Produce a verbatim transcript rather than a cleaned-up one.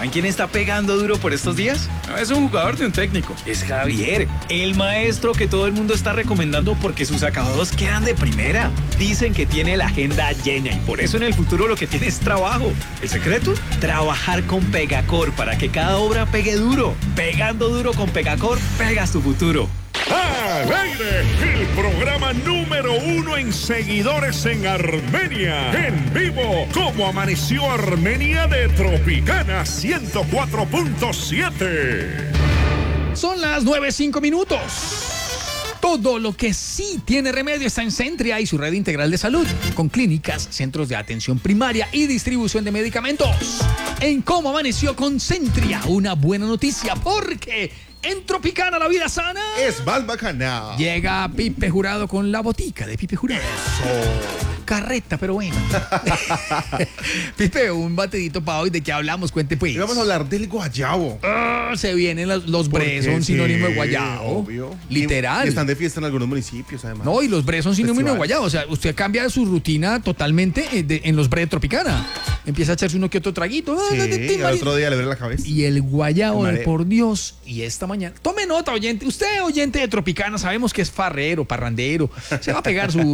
¿Saben quién está pegando duro por estos días? No es un jugador de un técnico, es Javier, el maestro que todo el mundo está recomendando porque sus acabados quedan de primera. Dicen que tiene la agenda llena y por eso en el futuro lo que tiene es trabajo. ¿El secreto? Trabajar con Pegacor para que cada obra pegue duro. Pegando duro con Pegacor, pegas tu futuro. ¡Al aire! El programa número uno en seguidores en Armenia. En vivo, como amaneció Armenia de Tropicana ciento cuatro punto siete. Son las nueve cinco minutos. Todo lo que sí tiene remedio está en Centria y su red integral de salud, con clínicas, centros de atención primaria y distribución de medicamentos. En Cómo Amaneció con Centria, una buena noticia porque en Tropicana la vida sana es más bacana. Llega Pipe Jurado con la botica de Pipe Jurado. Eso. Carreta, pero bueno. Pipe, un batidito para hoy. ¿De qué hablamos? Cuente pues. Y vamos a hablar del guayabo. Oh, se vienen los, los bre, son sinónimo sí, de guayabo. Obvio. Literal. Y están de fiesta en algunos municipios, además. No, y los bre son sinónimo de Festivales. guayabo. O sea, usted cambia su rutina totalmente en, de, en los bre de Tropicana. Empieza a echarse uno que otro traguito. Sí, y al otro día le duele la cabeza. Y el guayabo El de mareo. por Dios. Y esta mañana. Tome nota, oyente. Usted, oyente de Tropicana, sabemos que es farrero, parrandero. Se va a pegar su